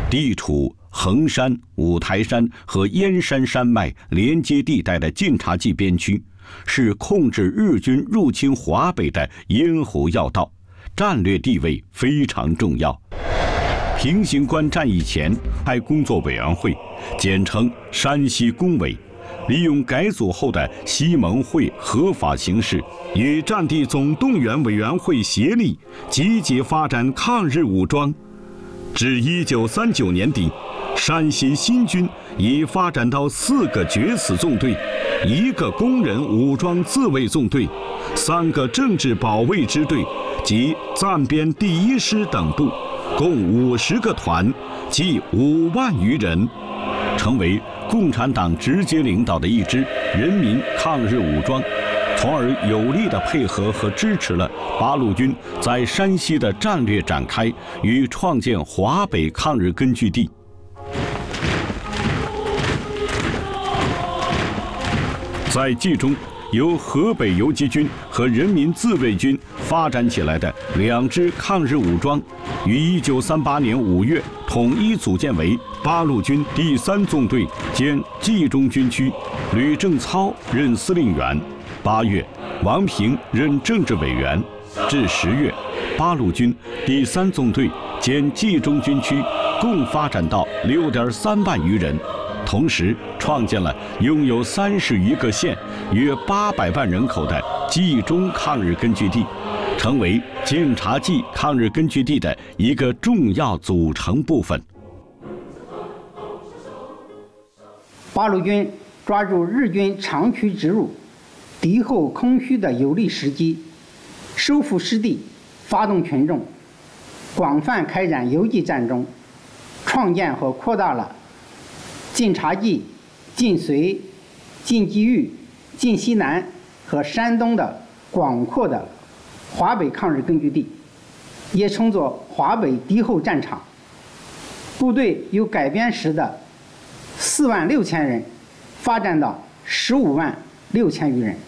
地处衡山、五台山和燕山山脉连接地带的晋察冀边区，是控制日军入侵华北的咽喉要道，战略地位非常重要。平型关战役前开工作委员会，简称山西工委，利用改组后的西盟会合法形式，与战地总动员委员会协力，积极发展抗日武装。至1939年底，山西新军已发展到4个决死纵队、1个工人武装自卫纵队、3个政治保卫支队及暂编第1师等部，共50个团，计5万余人，成为共产党直接领导的一支人民抗日武装，从而有力地配合和支持了八路军在山西的战略展开与创建华北抗日根据地。在冀中，由河北游击军和人民自卫军发展起来的2支抗日武装，于1938年5月统一组建为八路军第3纵队兼冀中军区，吕正操任司令员。8月，王平任政治委员。至10月，八路军第3纵队兼冀中军区共发展到6.3万余人。同时创建了拥有30余个县、约800万人口的冀中抗日根据地，成为晋察冀抗日根据地的一个重要组成部分。 八路军抓住日军长驱直入、敌后空虚的有利时机，收复失地，发动群众，广泛开展游击战争，创建和扩大了晋察冀、晋绥、晋冀豫、晋西南和山东的广阔的华北抗日根据地，也称作华北敌后战场。部队由改编时的4万6千人发展到15万6千余人。